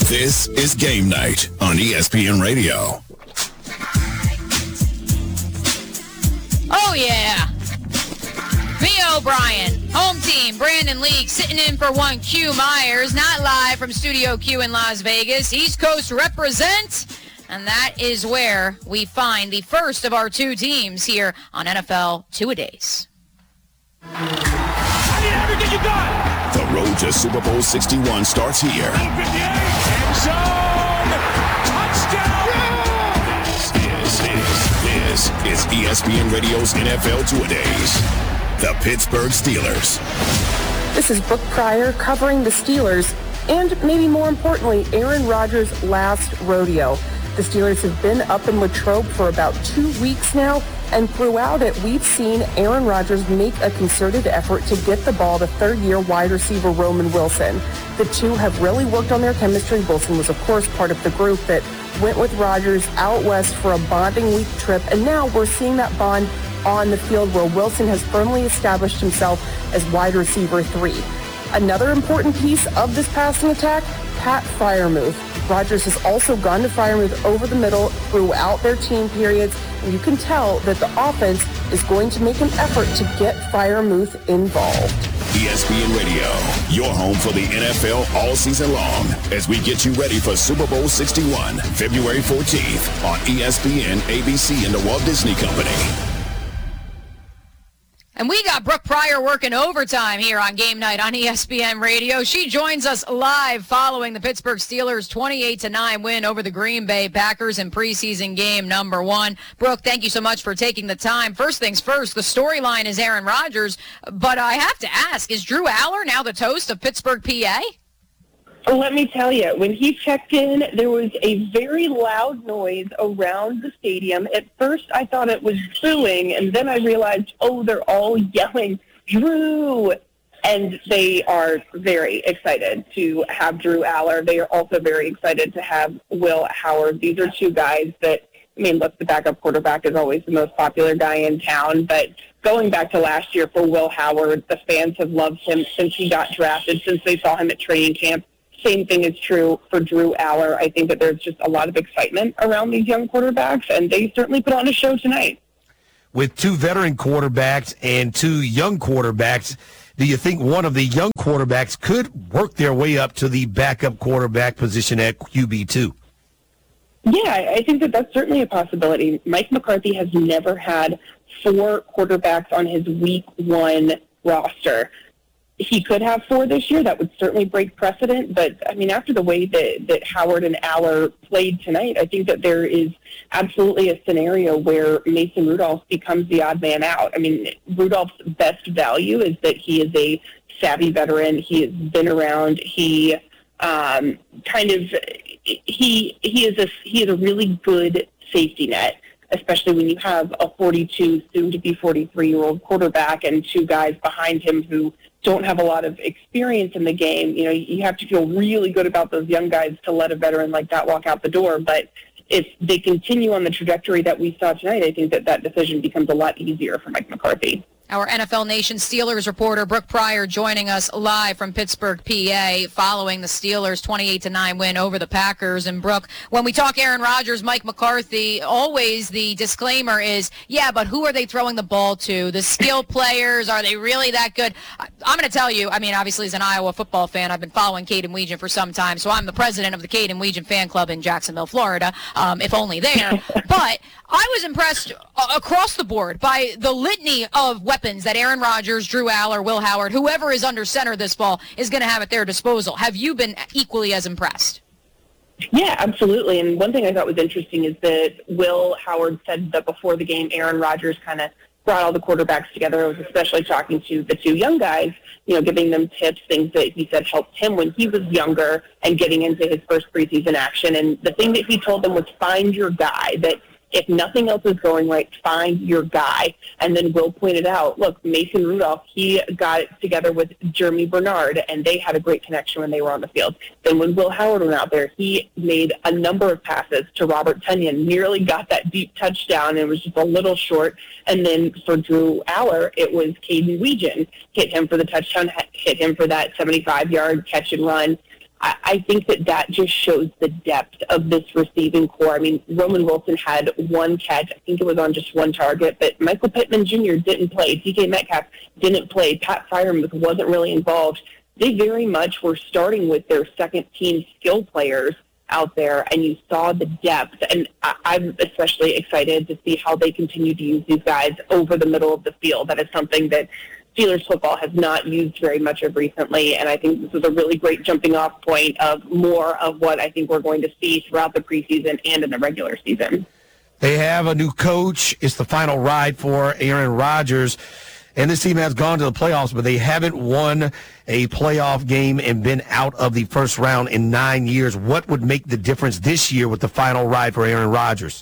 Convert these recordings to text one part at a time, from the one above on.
This is Game Night on ESPN Radio. Oh, yeah. Mia O'Brien, home team, Brandon Leak sitting in for one Q Myers, not live from Studio Q in Las Vegas. East Coast represent, and that is where we find the first of our two teams here on NFL Two-A-Days. I need everything you got. The road to Super Bowl 61 starts here. End zone. Touchdown. This is ESPN Radio's NFL Two-A-Days. The Pittsburgh Steelers. This is Brooke Pryor covering the Steelers and, maybe more importantly, Aaron Rodgers' last rodeo. The Steelers have been up in Latrobe for about 2 weeks now, and throughout it, we've seen Aaron Rodgers make a concerted effort to get the ball to third-year wide receiver Roman Wilson. The two have really worked on their chemistry. Wilson was, of course, part of the group that went with Rodgers out west for a bonding week trip, and now we're seeing that bond on the field where Wilson has firmly established himself as wide receiver 3. Another important piece of this passing attack, Pat Freiermuth. Rodgers has also gone to Freiermuth over the middle throughout their team periods, and you can tell that the offense is going to make an effort to get Freiermuth involved. ESPN Radio, your home for the NFL all season long, as we get you ready for Super Bowl 61, February 14th on ESPN, ABC, and the Walt Disney Company. And we got Brooke Pryor working overtime here on Game Night on ESPN Radio. She joins us live following the Pittsburgh Steelers' 28-9 win over the Green Bay Packers in preseason game number 1. Brooke, thank you so much for taking the time. First things first, the storyline is Aaron Rodgers, but I have to ask, is Drew Aller now the toast of Pittsburgh, PA? Let me tell you, when he checked in, there was a very loud noise around the stadium. At first, I thought it was booing, and then I realized, they're all yelling, Drew! And they are very excited to have Drew Aller. They are also very excited to have Will Howard. These are two guys that, look, the backup quarterback is always the most popular guy in town, but going back to last year for Will Howard, the fans have loved him since he got drafted, since they saw him at training camp. Same thing is true for Drew Aller. I think that there's just a lot of excitement around these young quarterbacks, and they certainly put on a show tonight. With two veteran quarterbacks and two young quarterbacks, do you think one of the young quarterbacks could work their way up to the backup quarterback position at QB2? Yeah, I think that that's certainly a possibility. Mike McCarthy has never had 4 quarterbacks on his week 1 roster. He could have 4 this year. That would certainly break precedent. But, after the way that Howard and Aller played tonight, I think that there is absolutely a scenario where Mason Rudolph becomes the odd man out. Rudolph's best value is that he is a savvy veteran. He has been around. He is a really good safety net, especially when you have a 42, soon-to-be 43-year-old quarterback and 2 guys behind him who don't have a lot of experience in the game. You have to feel really good about those young guys to let a veteran like that walk out the door. But if they continue on the trajectory that we saw tonight, I think that decision becomes a lot easier for Mike McCarthy. Our NFL Nation Steelers reporter, Brooke Pryor, joining us live from Pittsburgh, PA, following the Steelers' 28-9 win over the Packers. And, Brooke, when we talk Aaron Rodgers, Mike McCarthy, always the disclaimer is, yeah, but who are they throwing the ball to? The skill players, are they really that good? I'm going to tell you, obviously as an Iowa football fan, I've been following Caden Weegan for some time, so I'm the president of the Caden Weegan fan club in Jacksonville, Florida, if only there. But I was impressed across the board by the litany of weapons that Aaron Rodgers, Drew Aller, Will Howard, whoever is under center this fall is going to have at their disposal. Have you been equally as impressed? Yeah, absolutely. And one thing I thought was interesting is that Will Howard said that before the game, Aaron Rodgers kind of brought all the quarterbacks together. I was especially talking to the 2 young guys, giving them tips, things that he said helped him when he was younger and getting into his first preseason action. And the thing that he told them was find your guy, that if nothing else is going right, find your guy. And then Will pointed out, look, Mason Rudolph, he got it together with Jeremy Bernard, and they had a great connection when they were on the field. Then when Will Howard went out there, he made a number of passes to Robert Tonyan, nearly got that deep touchdown, and it was just a little short. And then for Drew Aller, it was Caden Weegan, hit him for the touchdown, hit him for that 75-yard catch and run. I think that just shows the depth of this receiving core. I mean, Roman Wilson had one catch. I think it was on just one target, but Michael Pittman Jr. didn't play. DK Metcalf didn't play. Pat Freiermuth wasn't really involved. They very much were starting with their second-team skill players out there, and you saw the depth. And I'm especially excited to see how they continue to use these guys over the middle of the field. That is something that Steelers football has not used very much of recently, and I think this is a really great jumping-off point of more of what I think we're going to see throughout the preseason and in the regular season. They have a new coach. It's the final ride for Aaron Rodgers, and this team has gone to the playoffs, but they haven't won a playoff game and been out of the first round in 9 years. What would make the difference this year with the final ride for Aaron Rodgers?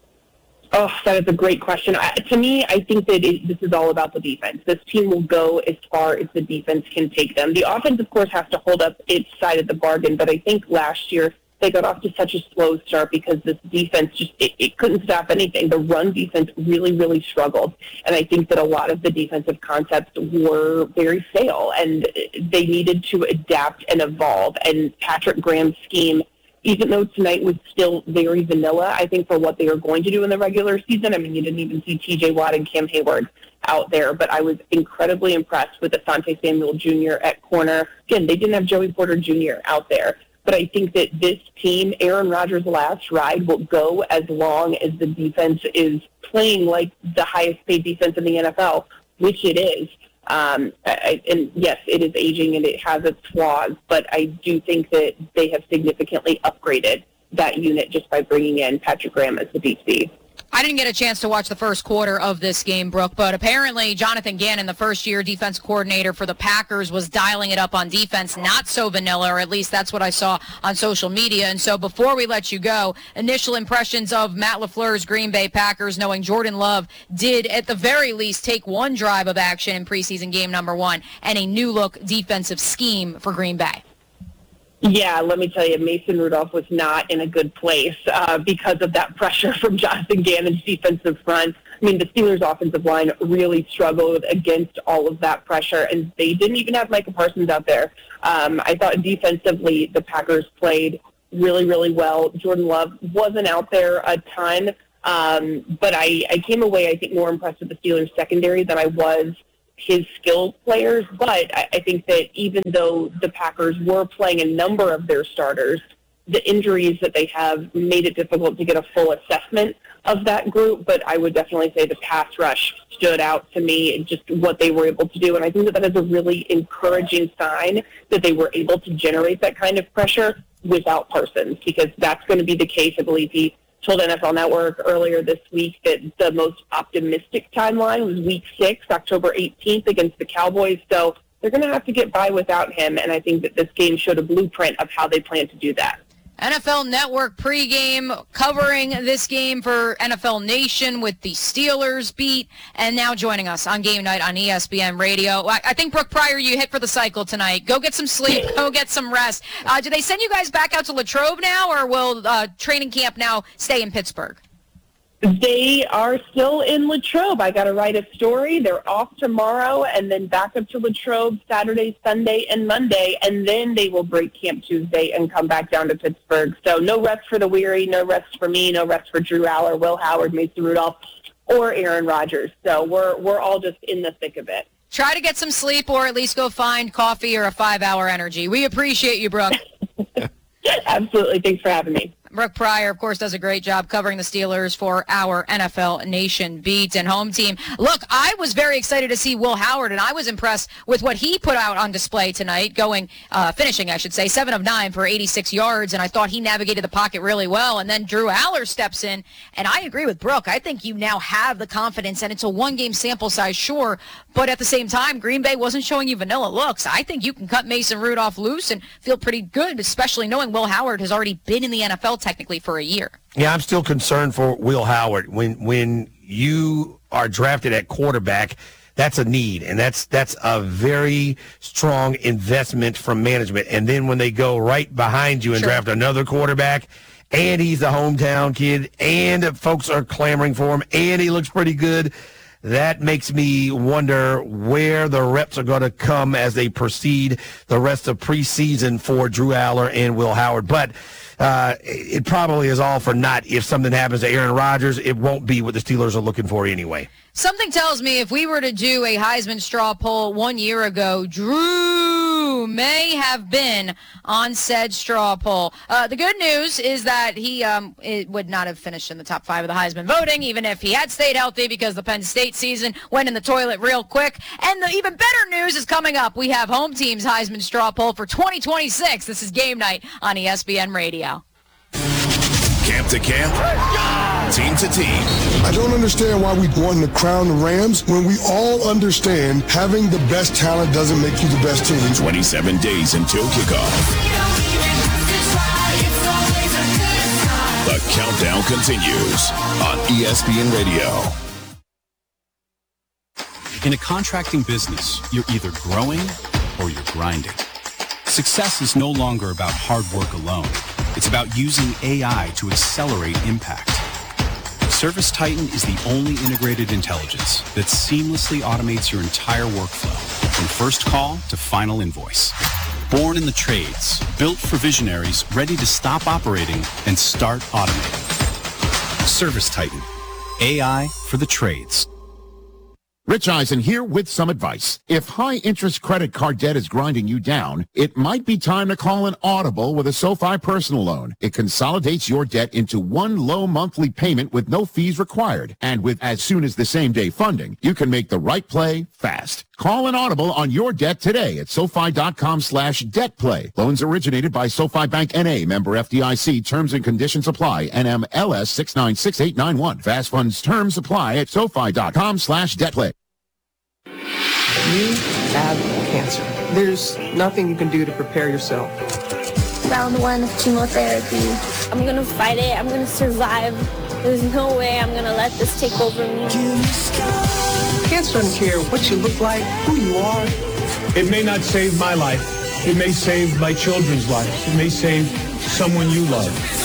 Oh, that is a great question. To me, I think that this is all about the defense. This team will go as far as the defense can take them. The offense, of course, has to hold up its side of the bargain, but I think last year they got off to such a slow start because this defense just it couldn't stop anything. The run defense really, really struggled, and I think that a lot of the defensive concepts were very stale, and they needed to adapt and evolve. And Patrick Graham's scheme, even though tonight was still very vanilla, I think, for what they are going to do in the regular season. I mean, you didn't even see T.J. Watt and Cam Hayward out there, but I was incredibly impressed with Asante Samuel Jr. at corner. Again, they didn't have Joey Porter Jr. out there, but I think that this team, Aaron Rodgers' last ride, will go as long as the defense is playing like the highest-paid defense in the NFL, which it is. And yes, it is aging and it has its flaws, but I do think that they have significantly upgraded that unit just by bringing in Patrick Graham as the DC. I didn't get a chance to watch the first quarter of this game, Brooke, but apparently Jonathan Gannon, the first-year defense coordinator for the Packers, was dialing it up on defense, not so vanilla, or at least that's what I saw on social media. And so before we let you go, initial impressions of Matt LaFleur's Green Bay Packers, knowing Jordan Love did at the very least take one drive of action in preseason game number 1 and a new-look defensive scheme for Green Bay. Yeah, let me tell you, Mason Rudolph was not in a good place because of that pressure from Jonathan Gannon's defensive front. I mean, the Steelers' offensive line really struggled against all of that pressure, and they didn't even have Micah Parsons out there. I thought defensively the Packers played really, really well. Jordan Love wasn't out there a ton, but I came away, I think, more impressed with the Steelers' secondary than I was his skilled players. But I think that even though the Packers were playing a number of their starters, the injuries that they have made it difficult to get a full assessment of that group. But I would definitely say the pass rush stood out to me and just what they were able to do. And I think that is a really encouraging sign that they were able to generate that kind of pressure without Parsons, because that's going to be the case. I believe he told NFL Network earlier this week that the most optimistic timeline was Week 6, October 18th against the Cowboys. So they're going to have to get by without him, and I think that this game showed a blueprint of how they plan to do that. NFL Network pregame covering this game for NFL Nation with the Steelers beat, and now joining us on Game Night on ESPN Radio. I think, Brooke Pryor, you hit for the cycle tonight. Go get some sleep. Go get some rest. Do they send you guys back out to Latrobe now, or will training camp now stay in Pittsburgh? They are still in Latrobe. I got to write a story. They're off tomorrow and then back up to Latrobe Saturday, Sunday, and Monday, and then they will break camp Tuesday and come back down to Pittsburgh. So no rest for the weary, no rest for me, no rest for Drew Aller, Will Howard, Mason Rudolph, or Aaron Rodgers. So we're all just in the thick of it. Try to get some sleep, or at least go find coffee or a 5-hour energy. We appreciate you, Brooke. Absolutely. Thanks for having me. Brooke Pryor, of course, does a great job covering the Steelers for our NFL Nation beat and home team. Look, I was very excited to see Will Howard, and I was impressed with what he put out on display tonight, finishing 7 of 9 for 86 yards, and I thought he navigated the pocket really well. And then Drew Aller steps in, and I agree with Brooke. I think you now have the confidence, and it's a one-game sample size, sure, but at the same time, Green Bay wasn't showing you vanilla looks. I think you can cut Mason Rudolph loose and feel pretty good, especially knowing Will Howard has already been in the NFL technically for a year. Yeah, I'm still concerned for Will Howard. When you are drafted at quarterback, that's a need, and that's a very strong investment from management. And then when they go right behind you and draft another quarterback, and he's a hometown kid, and folks are clamoring for him, and he looks pretty good, that makes me wonder where the reps are going to come as they proceed the rest of preseason for Drew Aller and Will Howard. But it probably is all for naught if something happens to Aaron Rodgers. It won't be what the Steelers are looking for anyway. Something tells me if we were to do a Heisman straw poll 1 year ago, Drew may have been on said straw poll. The good news is that he it would not have finished in the top 5 of the Heisman voting, even if he had stayed healthy, because the Penn State season went in the toilet real quick. And the even better news is coming up. We have home team's Heisman straw poll for 2026. This is Game Night on ESPN Radio. Camp to camp, team to team. I don't understand why we want to crown the Rams when we all understand having the best talent doesn't make you the best team. 27 days until kickoff. The countdown continues on ESPN Radio. In a contracting business, you're either growing or you're grinding. Success is no longer about hard work alone. It's about using AI to accelerate impact. ServiceTitan is the only integrated intelligence that seamlessly automates your entire workflow, from first call to final invoice. Born in the trades, built for visionaries ready to stop operating and start automating. ServiceTitan, AI for the trades. Rich Eisen here with some advice. If high-interest credit card debt is grinding you down, it might be time to call an Audible with a SoFi personal loan. It consolidates your debt into one low monthly payment with no fees required. And with as soon as the same-day funding, you can make the right play fast. Call an Audible on your debt today at SoFi.com/debtplay. Loans originated by SoFi Bank N.A., member FDIC. Terms and conditions apply. NMLS 696891. Fast funds terms apply at SoFi.com/debtplay. You have cancer. There's nothing you can do to prepare yourself. Round 1 of chemotherapy. I'm gonna fight it. I'm gonna survive. There's no way I'm gonna let this take over me. Cancer doesn't care what you look like, who you are. It may not save my life. It may save my children's lives. It may save someone you love.